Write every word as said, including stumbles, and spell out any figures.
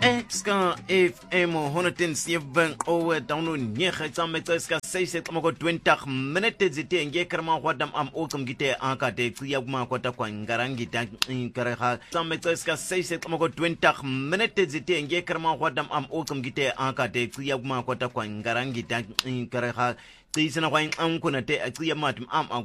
Ska F M honderdzeven owe download nege tsametse ska seise kamako twenty minute zite nge karma wadam am okum gite akate tsiya kuma kwata kwa ngarangi ta karaha tsametse ska seise kamako twenty minute zite nge karma wadam am okum gite akate tsiya kuma kwata kwa ngarangi ta karaha tsisana kwa an kuna te tsiya matum am